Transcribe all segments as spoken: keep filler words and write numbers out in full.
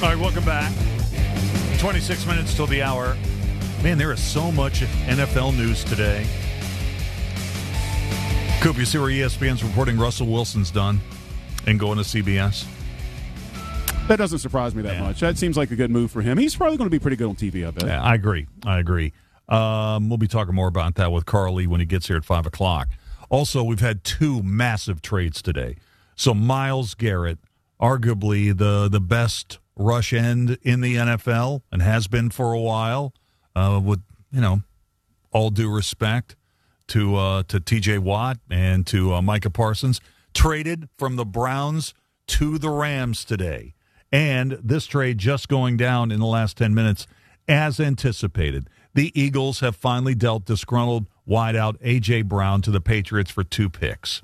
All right, welcome back. twenty-six minutes till the hour. Man, there is so much N F L news today. Coop, you see where E S P N's reporting Russell Wilson's done and going to C B S? That doesn't surprise me that yeah. much. That seems like a good move for him. He's probably going to be pretty good on T V, I bet. Yeah, I agree. I agree. Um, we'll be talking more about that with Carl Lee when he gets here at five o'clock. Also, we've had two massive trades today. So Myles Garrett, arguably the, the best rush end in the N F L and has been for a while, uh, with, you know, all due respect to uh, to T J Watt and to uh, Micah Parsons, traded from the Browns to the Rams today. And this trade just going down in the last ten minutes as anticipated. The Eagles have finally dealt disgruntled wideout A J. Brown to the Patriots for two picks.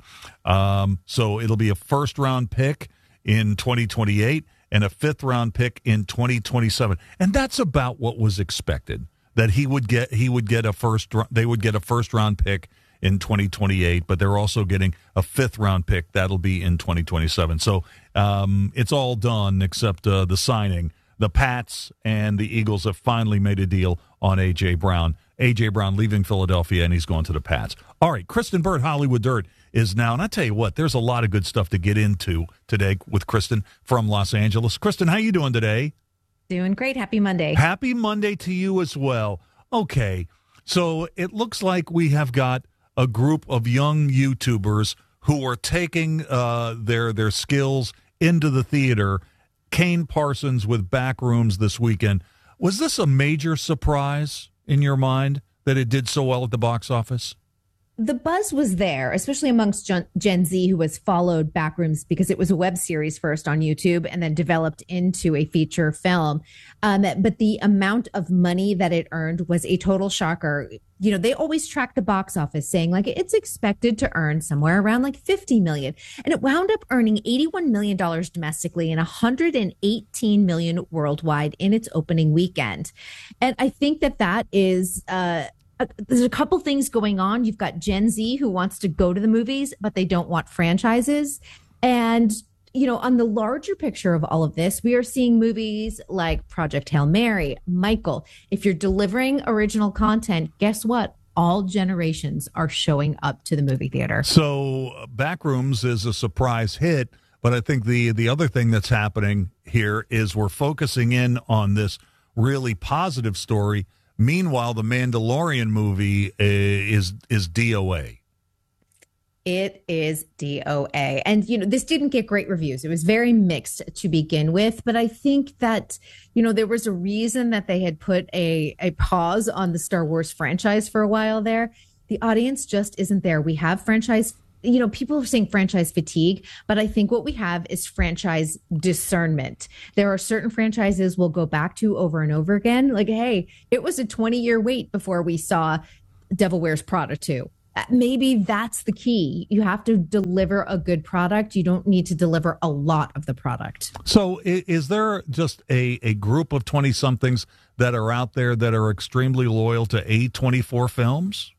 Um, so it'll be a first-round pick in twenty twenty-eight and a fifth-round pick in twenty twenty-seven. And that's about what was expected, that he would get he would get a first they would get a first-round pick in twenty twenty-eight, but they're also getting a fifth-round pick. That'll be in twenty twenty-seven. So um, it's all done except uh, the signing. The Pats and the Eagles have finally made a deal on A J. Brown. A J. Brown leaving Philadelphia, and he's going to the Pats. All right, Kristen Burt, Hollywood Dirt, is now. And I tell you what, there's a lot of good stuff to get into today with Kristen from Los Angeles. Kristen, how you doing today? Doing great. Happy Monday. Happy Monday to you as well. Okay, so it looks like we have got a group of young YouTubers who are taking uh, their their skills into the theater. Kane Parsons with Backrooms this weekend. Was this a major surprise in your mind that it did so well at the box office? The buzz was there, especially amongst Gen, Gen Z, who has followed Backrooms because it was a web series first on YouTube and then developed into a feature film. Um, but the amount of money that it earned was a total shocker. You know, they always track the box office saying like it's expected to earn somewhere around like fifty million dollars. And it wound up earning eighty-one million dollars domestically and one hundred eighteen million dollars worldwide in its opening weekend. And I think that that is uh there's a couple things going on. You've got Gen Z who wants to go to the movies, but they don't want franchises. And, you know, on the larger picture of all of this, we are seeing movies like Project Hail Mary, Michael. If you're delivering original content, guess what? All generations are showing up to the movie theater. So Backrooms is a surprise hit, but I think the, the other thing that's happening here is we're focusing in on this really positive story. Meanwhile, the Mandalorian movie is is D O A. It is D O A. And, you know, this didn't get great reviews. It was very mixed to begin with. But I think that, you know, there was a reason that they had put a, a pause on the Star Wars franchise for a while there. The audience just isn't there. We have franchise You know, people are saying franchise fatigue, but I think what we have is franchise discernment. There are certain franchises we'll go back to over and over again. Like, hey, it was a twenty-year wait before we saw Devil Wears Prada two. Maybe that's the key. You have to deliver a good product. You don't need to deliver a lot of the product. So is there just a, a group of twenty-somethings that are out there that are extremely loyal to A twenty-four films?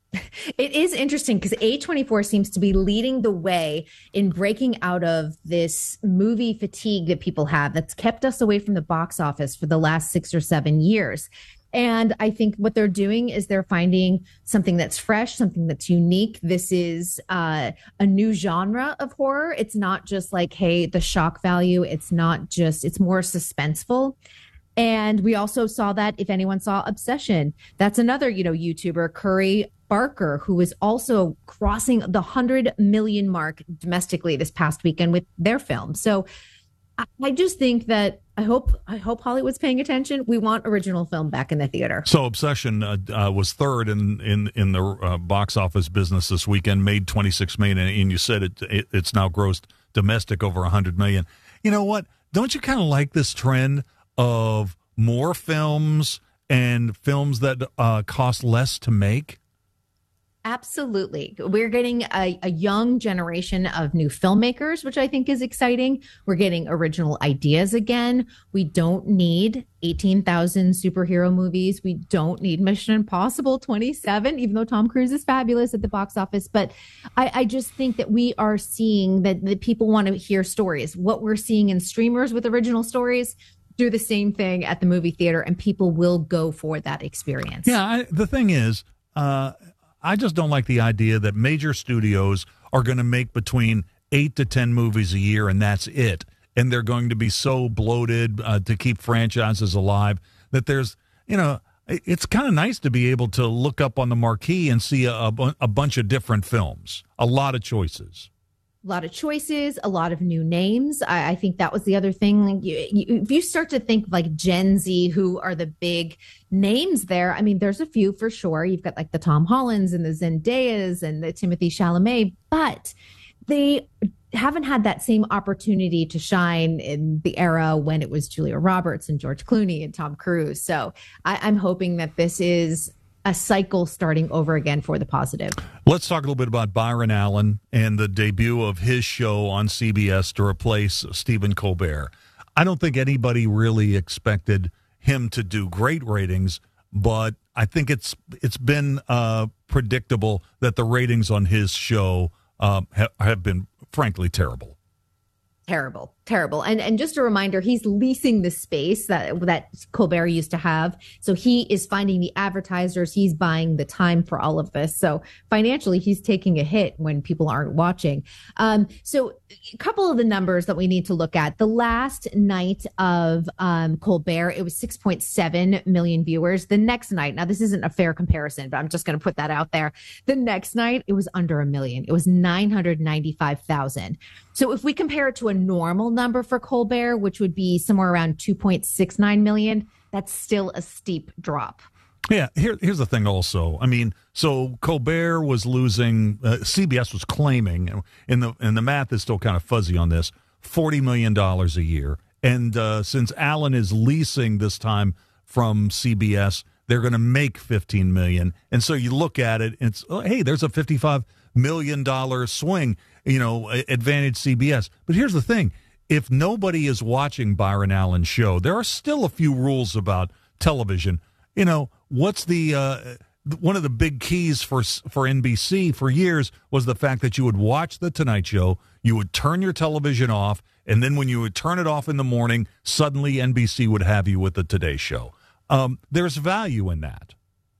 It is interesting because A twenty-four seems to be leading the way in breaking out of this movie fatigue that people have that's kept us away from the box office for the last six or seven years. And I think what they're doing is they're finding something that's fresh, something that's unique. This is uh, a new genre of horror. It's not just like, hey, the shock value. It's not just, it's more suspenseful. And we also saw that, if anyone saw Obsession, that's another, you know, YouTuber, Curry Barker, who is also crossing the one hundred million mark domestically this past weekend with their film. So I, I just think that I hope I hope Hollywood's paying attention. We want original film back in the theater. So Obsession uh, uh, was third in in in the uh, box office business this weekend, made twenty-six million dollars, and, and you said it, it it's now grossed domestic over one hundred million dollars. You know what? Don't you kind of like this trend of more films and films that uh, cost less to make? Absolutely. We're getting a, a young generation of new filmmakers, which I think is exciting. We're getting original ideas again. We don't need eighteen thousand superhero movies. We don't need Mission Impossible twenty-seven, even though Tom Cruise is fabulous at the box office. But I, I just think that we are seeing that, that people want to hear stories. What we're seeing in streamers with original stories, do the same thing at the movie theater, and people will go for that experience. Yeah, I, the thing is, uh, I just don't like the idea that major studios are going to make between eight to ten movies a year, and that's it. And they're going to be so bloated uh, to keep franchises alive that there's, you know, it's kind of nice to be able to look up on the marquee and see a, a, a bunch of different films, a lot of choices. A lot of choices, a lot of new names. I, I think that was the other thing. Like you, you, if you start to think like Gen Z, who are the big names there, I mean, there's a few for sure. You've got like the Tom Hollands and the Zendayas and the Timothée Chalamet, but they haven't had that same opportunity to shine in the era when it was Julia Roberts and George Clooney and Tom Cruise. So I, I'm hoping that this is a cycle starting over again for the positive. Let's talk a little bit about Byron Allen and the debut of his show on C B S to replace Stephen Colbert. I don't think anybody really expected him to do great ratings, but I think it's it's been uh, predictable that the ratings on his show um, ha- have been, frankly, terrible. Terrible, terrible. And and just a reminder, he's leasing the space that that Colbert used to have. So he is finding the advertisers. He's buying the time for all of this. So financially, he's taking a hit when people aren't watching. Um, so a couple of the numbers that we need to look at. The last night of um, Colbert, it was six point seven million viewers. The next night, now this isn't a fair comparison, but I'm just going to put that out there. The next night, it was under a million. It was nine hundred ninety-five thousand. So if we compare it to a normal number for Colbert, which would be somewhere around two point six nine million, that's still a steep drop. Yeah, here, here's the thing also. I mean, so Colbert was losing, uh, C B S was claiming, and the, and the math is still kind of fuzzy on this, forty million dollars a year. And uh, since Allen is leasing this time from C B S, they're going to make fifteen million dollars. And so you look at it, and it's, oh, hey, there's a fifty-five million dollars swing, you know, advantage C B S. But here's the thing. If nobody is watching Byron Allen's show, there are still a few rules about television. You know, what's the uh, one of the big keys for for N B C for years was the fact that you would watch The Tonight Show, you would turn your television off, and then when you would turn it off in the morning, suddenly N B C would have you with the Today Show. Um, there's value in that.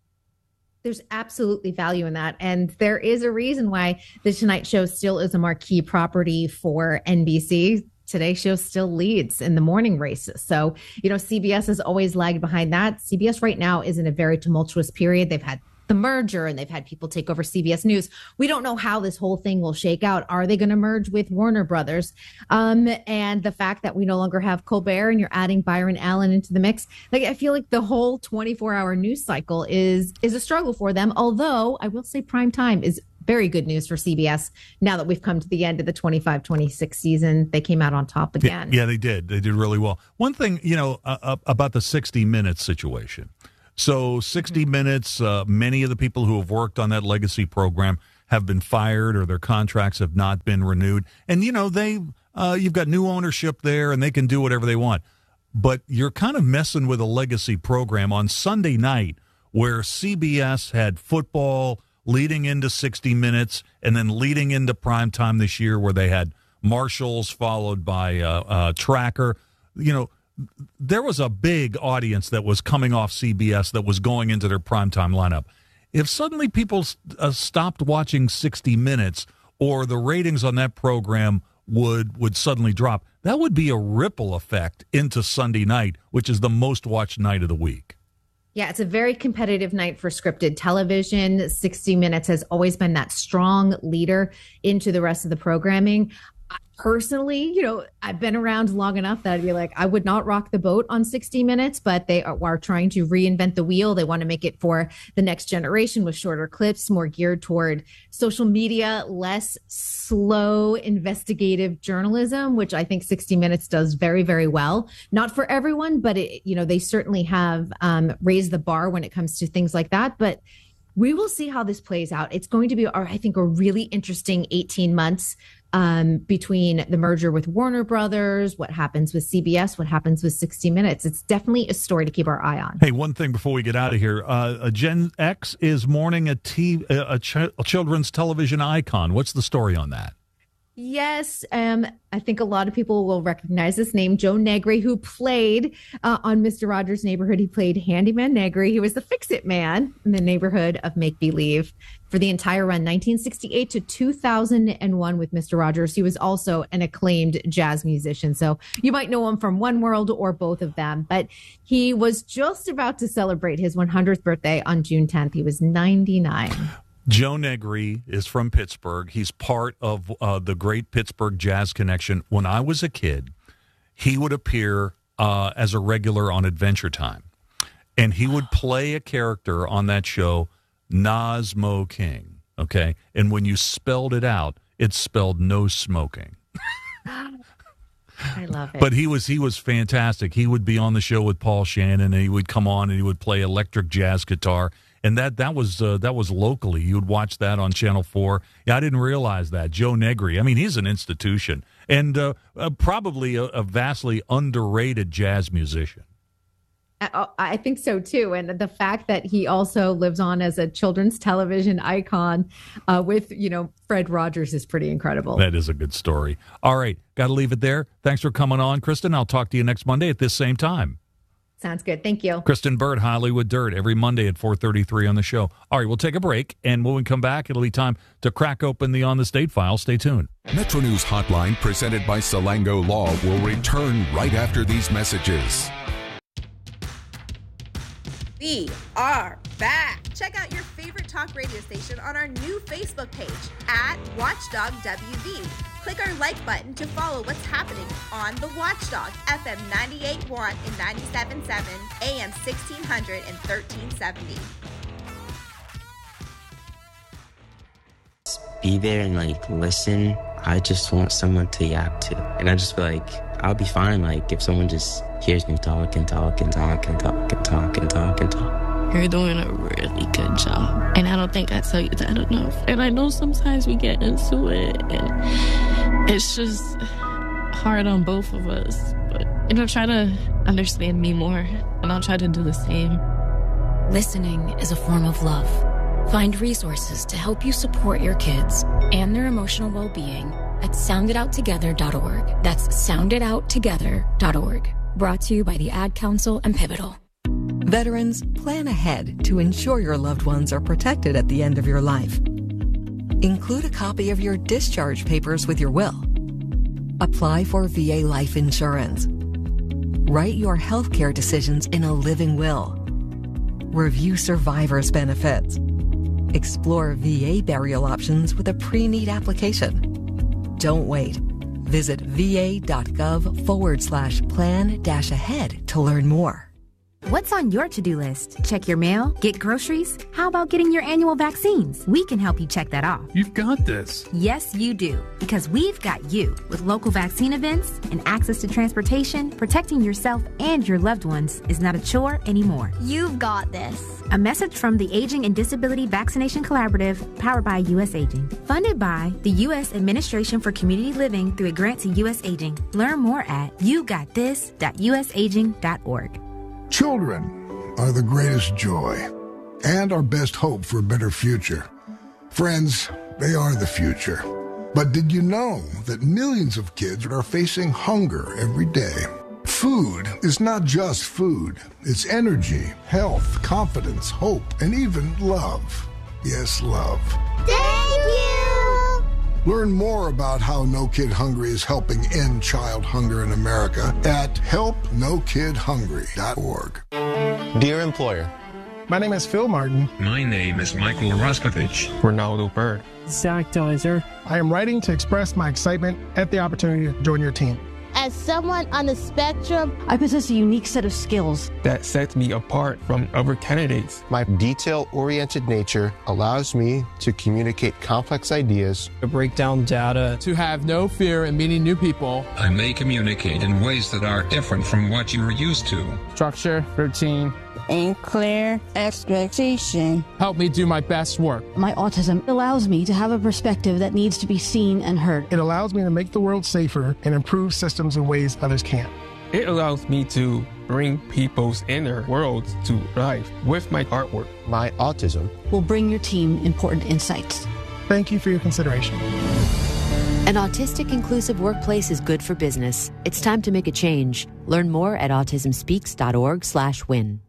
There's absolutely value in that. And there is a reason why The Tonight Show still is a marquee property for N B C. Today Show still leads in the morning races. So, you know, C B S has always lagged behind that. C B S right now is in a very tumultuous period. They've had the merger and they've had people take over C B S News. We don't know how this whole thing will shake out. Are they going to merge with Warner Brothers? Um, and the fact that we no longer have Colbert and you're adding Byron Allen into the mix, like I feel like the whole twenty-four hour news cycle is is a struggle for them. Although I will say prime time is very good news for C B S now that we've come to the end of the twenty-five twenty-six season. They came out on top again. Yeah, yeah they did. They did really well. One thing, you know, uh, about the sixty minutes situation. So sixty mm-hmm. minutes, uh, many of the people who have worked on that legacy program have been fired or their contracts have not been renewed. And, you know, they uh, you've got new ownership there and they can do whatever they want. But you're kind of messing with a legacy program on Sunday night where C B S had football leading into sixty minutes and then leading into primetime this year where they had Marshalls followed by uh, uh, Tracker. You know, there was a big audience that was coming off C B S that was going into their primetime lineup. If suddenly people uh, stopped watching sixty minutes or the ratings on that program would would suddenly drop, that would be a ripple effect into Sunday night, which is the most watched night of the week. Yeah, it's a very competitive night for scripted television. sixty minutes has always been that strong leader into the rest of the programming. Personally, you know, I've been around long enough that I'd be like, I would not rock the boat on sixty minutes, but they are, are trying to reinvent the wheel. They want to make it for the next generation with shorter clips, more geared toward social media, less slow investigative journalism, which I think sixty minutes does very, very well. Not for everyone, but it, you know, they certainly have um, raised the bar when it comes to things like that. But we will see how this plays out. It's going to be, I think, a really interesting eighteen months um, between the merger with Warner Brothers, what happens with C B S, what happens with sixty minutes. It's definitely a story to keep our eye on. Hey, one thing before we get out of here. Uh, Gen X is mourning a, t- a, ch- a children's television icon. What's the story on that? Yes, um, I think a lot of people will recognize this name, Joe Negri, who played uh, on Mister Rogers' Neighborhood. He played Handyman Negri. He was the fix-it man in the neighborhood of Make Believe for the entire run, nineteen sixty-eight to two thousand one with Mister Rogers. He was also an acclaimed jazz musician, so you might know him from one world or both of them. But he was just about to celebrate his one hundredth birthday on June tenth. He was ninety-nine. Joe Negri is from Pittsburgh. He's part of uh, the great Pittsburgh Jazz Connection. When I was a kid, he would appear uh, as a regular on Adventure Time. And he would play a character on that show, Nazmo King, okay? And when you spelled it out, it spelled no smoking. I love it. But he was he was fantastic. He would be on the show with Paul Shannon, and he would come on and he would play electric jazz guitar. And that that was uh, that was locally. You would watch that on Channel four. Yeah, I didn't realize that. Joe Negri. I mean, he's an institution and uh, uh, probably a, a vastly underrated jazz musician. I, I think so, too. And the fact that he also lives on as a children's television icon uh, with, you know, Fred Rogers is pretty incredible. That is a good story. All right. Got to leave it there. Thanks for coming on, Kristen. I'll talk to you next Monday at this same time. Sounds good. Thank you. Kristen Burt, Hollywood Dirt, every Monday at four thirty-three on the show. All right, we'll take a break, and when we come back, it'll be time to crack open the On the State file. Stay tuned. Metro News Hotline, presented by Salango Law, will return right after these messages. We are back. Check out your favorite talk radio station on our new Facebook page at Watchdog W V. Click our like button to follow what's happening on the Watchdog, F M ninety-eight point one and ninety-seven point seven, A M sixteen hundred and thirteen seventy. Be there and like listen. I just want someone to yap to, and I just feel like I'll be fine. Like if someone just hears me talk and talk and talk and talk and talk and talk and talk. You're doing a really good job, and I don't think I tell you that enough. And I know sometimes we get into it, and it's just hard on both of us. But you know, try to understand me more, and I'll try to do the same. Listening is a form of love. Find resources to help you support your kids and their emotional well-being at sound it out together dot org. That's sound it out together dot org. Brought to you by the Ad Council and Pivotal. Veterans, plan ahead to ensure your loved ones are protected at the end of your life. Include a copy of your discharge papers with your will. Apply for V A life insurance. Write your healthcare decisions in a living will. Review survivors' benefits. Explore V A burial options with a pre-need application. Don't wait. Visit va.gov forward slash plan dash ahead to learn more. What's on your to-do list? Check your mail? Get groceries? How about getting your annual vaccines? We can help you check that off. You've got this. Yes, you do. Because we've got you. With local vaccine events and access to transportation, protecting yourself and your loved ones is not a chore anymore. You've got this. A message from the Aging and Disability Vaccination Collaborative, powered by U S Aging. Funded by the U S Administration for Community Living through a grant to U S Aging. Learn more at you got this dot u s aging dot org. Children are the greatest joy and our best hope for a better future. Friends, they are the future. But did you know that millions of kids are facing hunger every day? Food is not just food. It's energy, health, confidence, hope, and even love. Yes, love. Thank you! Learn more about how No Kid Hungry is helping end child hunger in America at help no kid hungry dot org. Dear employer, my name is Phil Martin. My name is Michael Raskovich. Ronaldo Bird. Zach Deiser. I am writing to express my excitement at the opportunity to join your team. As someone on the spectrum, I possess a unique set of skills that sets me apart from other candidates. My detail-oriented nature allows me to communicate complex ideas, to break down data, to have no fear in meeting new people. I may communicate in ways that are different from what you are used to. Structure, routine, and clear expectation help me do my best work. My autism allows me to have a perspective that needs to be seen and heard. It allows me to make the world safer and improve systems in ways others can't. It allows me to bring people's inner worlds to life with my artwork. My autism will bring your team important insights. Thank you for your consideration. An autistic inclusive workplace is good for business. It's time to make a change. Learn more at autism speaks dot org slash win.